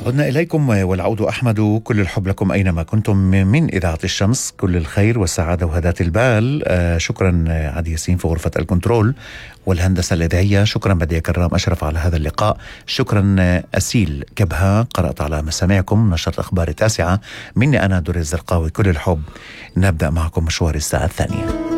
عدنا إليكم والعود أحمد، كل الحب لكم أينما كنتم من إذاعة الشمس، كل الخير والسعادة وهداة البال. شكرا عدي ياسين في غرفة الكنترول والهندسة الإذاعية. شكرا بديع كرام أشرف على هذا اللقاء. شكرا أسيل كبها قرأت على مسامعكم نشرة أخبار 9. مني أنا دري الزرقاوي، كل الحب. نبدأ معكم مشوار الساعة 2.